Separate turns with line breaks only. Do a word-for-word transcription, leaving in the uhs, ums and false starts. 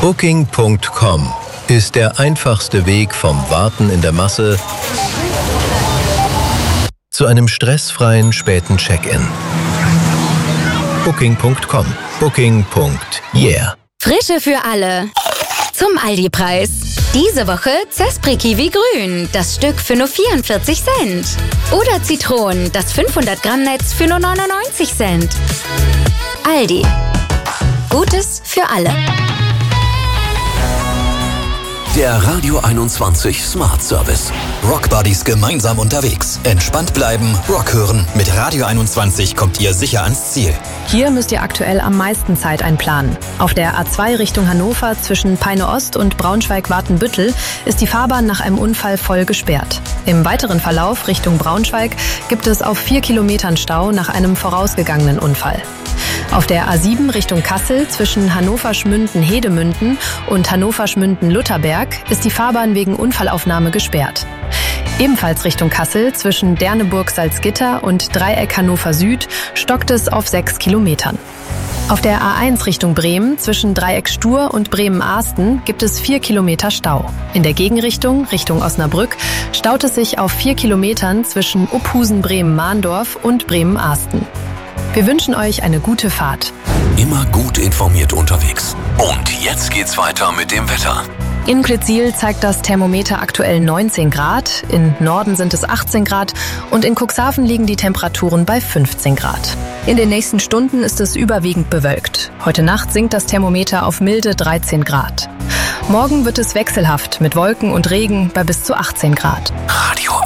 Booking Punkt com ist der einfachste Weg vom Warten in der Masse zu einem stressfreien späten Check-in. Booking Punkt com. Booking. Yeah.
Frische für alle. Zum Aldi-Preis. Diese Woche Zespri Kiwi Grün, das Stück für nur vierundvierzig Cent. Oder Zitronen, das fünfhundert Gramm Netz für nur neunundneunzig Cent. Aldi. Gutes für alle.
Der Radio einundzwanzig Smart Service. Rock Buddies gemeinsam unterwegs. Entspannt bleiben, Rock hören. Mit Radio einundzwanzig kommt ihr sicher ans Ziel.
Hier müsst ihr aktuell am meisten Zeit einplanen. Auf der A zwei Richtung Hannover zwischen Peine Ost und Braunschweig-Watenbüttel ist die Fahrbahn nach einem Unfall voll gesperrt. Im weiteren Verlauf Richtung Braunschweig gibt es auf vier Kilometern Stau nach einem vorausgegangenen Unfall. Auf der A sieben Richtung Kassel zwischen Hannover-Schmünden-Hedemünden und Hannover-Schmünden-Lutherberg ist die Fahrbahn wegen Unfallaufnahme gesperrt. Ebenfalls Richtung Kassel zwischen Derneburg-Salzgitter und Dreieck Hannover Süd stockt es auf sechs Kilometern. Auf der A eins Richtung Bremen zwischen Dreieck Stur und Bremen-Ahsten gibt es vier Kilometer Stau. In der Gegenrichtung, Richtung Osnabrück, staut es sich auf vier Kilometern zwischen Uphusen-Bremen-Mahndorf und Bremen-Ahsten. Wir wünschen euch eine gute Fahrt.
Immer gut informiert unterwegs. Und jetzt geht's weiter mit dem Wetter.
In Klitzsiel zeigt das Thermometer aktuell neunzehn Grad, in Norden sind es achtzehn Grad und in Cuxhaven liegen die Temperaturen bei fünfzehn Grad. In den nächsten Stunden ist es überwiegend bewölkt. Heute Nacht sinkt das Thermometer auf milde dreizehn Grad. Morgen wird es wechselhaft mit Wolken und Regen bei bis zu achtzehn Grad.
Radio